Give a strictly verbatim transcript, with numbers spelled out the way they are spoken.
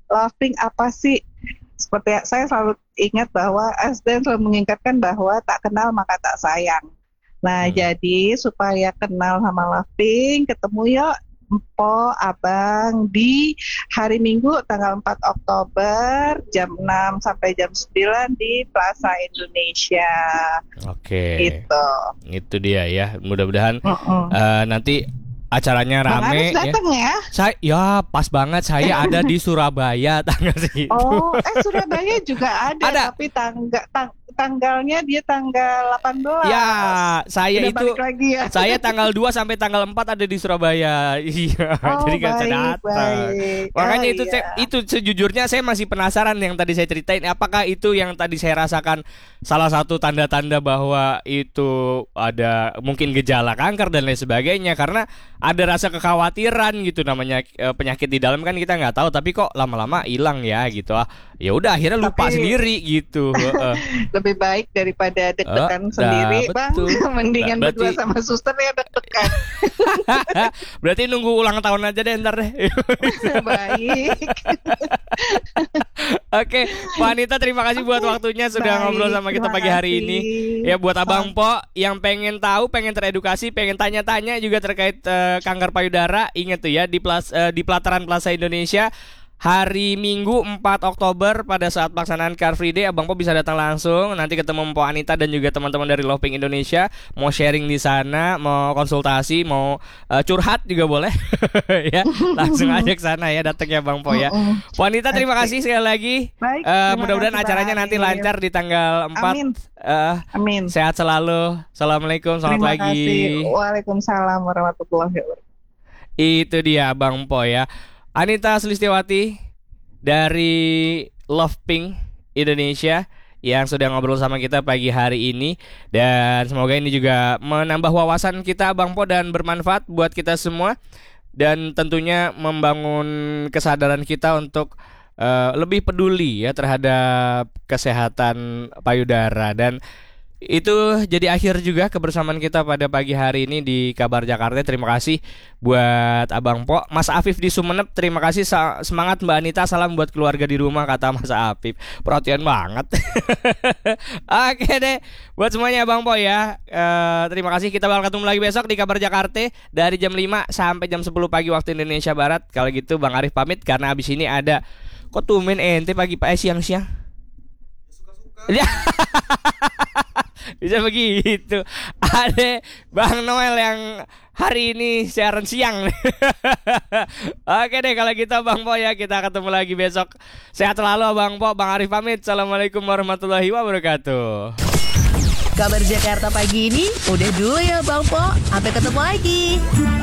loving apa sih? Seperti saya selalu ingat bahwa S D N selalu mengingatkan bahwa tak kenal maka tak sayang. Nah, Hmm. jadi supaya kenal sama loving, ketemu yuk Empo, Abang di hari Minggu tanggal empat Oktober jam enam sampai jam sembilan di Plaza Indonesia. Oke. Gitu. Itu dia ya. Mudah-mudahan Mm-mm. uh, nanti acaranya Bang rame Aris ya. datang ya? Saya ya pas banget, saya ada di Surabaya tanggal segitu. Oh, eh Surabaya juga ada, Ada. tapi tangga, tang, tanggalnya dia tanggal delapan belas. Ya, saya Udah itu balik lagi ya. saya tanggal dua sampai tanggal empat ada di Surabaya. Iya, Oh, jadi nggak bisa baik, datang. baik. Makanya Ah, itu iya. saya, itu sejujurnya saya masih penasaran yang tadi saya ceritain, apakah itu yang tadi saya rasakan salah satu tanda-tanda bahwa itu ada mungkin gejala kanker dan lain sebagainya, karena ada rasa kekhawatiran gitu, namanya eh, penyakit di dalam kan kita nggak tahu, tapi kok lama-lama hilang ya gitu. Ah, ya udah akhirnya lupa Tapi- sendiri gitu. Heeh. Lebih baik daripada deg-degan Oh, sendiri, dah, Bang. betul. Mendingan Nah, berarti- berdua sama suster ya deg-degan. Berarti nunggu ulang tahun aja deh ntar deh. Baik. Oke, Mbak Anita, terima kasih buat waktunya sudah Baik, ngobrol sama kita terima pagi hari kasih. ini. Ya buat Abang Po yang pengen tahu, pengen teredukasi, pengen tanya-tanya juga terkait eh, kanker payudara, ingat tuh ya di plas, eh, di Pelataran Plaza Indonesia hari Minggu empat Oktober pada saat pelaksanaan Car Free Day. Abang Po bisa datang langsung, nanti ketemu Mpo Anita dan juga teman-teman dari Loving Indonesia, mau sharing di sana, mau konsultasi, mau eh, curhat juga boleh. Ya, langsung aja ke sana ya, datang ya Bang Po ya. Mm-mm. Po Anita, terima kasih sekali lagi. Baik, Eh, terima mudah-mudahan kasih, acaranya Bang nanti Arif. lancar di tanggal empat. Amin. Eh, Amin. sehat selalu. Assalamualaikum, selamat Terima pagi. kasih. Waalaikumsalam warahmatullahi wabarakatuh. Itu dia Bang Po ya. Anita Sulistiawati dari Love Pink Indonesia yang sudah ngobrol sama kita pagi hari ini, dan semoga ini juga menambah wawasan kita Bang Po dan bermanfaat buat kita semua, dan tentunya membangun kesadaran kita untuk eh, lebih peduli ya terhadap kesehatan payudara. Dan itu jadi akhir juga kebersamaan kita pada pagi hari ini di Kabar Jakarta. Terima kasih buat Abang Po. Mas Afif di Sumenep, terima kasih. Sa- semangat Mbak Anita, salam buat keluarga di rumah, kata Mas Afif. Perhatian banget. Oke deh, buat semuanya Abang Po ya. Eh, terima kasih, kita bakal ketemu lagi besok di Kabar Jakarta dari jam lima sampai jam sepuluh pagi waktu Indonesia Barat. Kalau gitu Bang Arif pamit karena abis ini ada, kok tumben ente pagi eh, siang-siang. Ya. Bisa begitu. Ada Bang Noel yang hari ini siaran siang. Oke deh kalau gitu Bang Po ya, kita ketemu lagi besok. Sehat selalu Bang Po. Bang Arif pamit. Assalamualaikum warahmatullahi wabarakatuh. Kabar Jakarta pagi ini udah dulu ya Bang Po. Sampai ketemu lagi.